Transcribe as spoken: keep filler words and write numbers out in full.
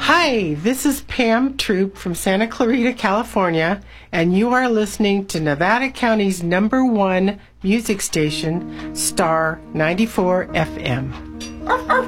Hi, this is Pam Troop from Santa Clarita, California, and you are listening to Nevada County's number one music station, Star ninety-four F M.